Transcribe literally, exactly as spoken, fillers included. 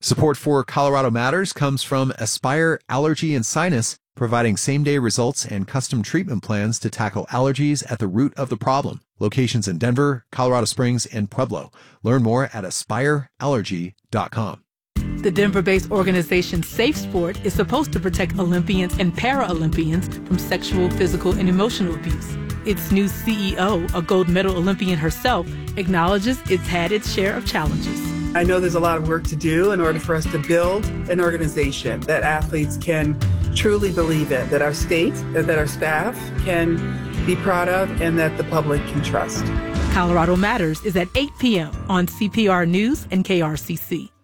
Support for Colorado Matters comes from Aspire Allergy and Sinus, providing same-day results and custom treatment plans to tackle allergies at the root of the problem. Locations in Denver, Colorado Springs, and Pueblo. Learn more at aspire allergy dot com. The Denver-based organization Safe Sport is supposed to protect Olympians and Paralympians from sexual, physical, and emotional abuse. Its new C E O, a gold medal Olympian herself, acknowledges it's had its share of challenges. I know there's a lot of work to do in order for us to build an organization that athletes can truly believe in, that our state, that our staff can be proud of, and that the public can trust. Colorado Matters is at eight p.m. on C P R News and K R C C.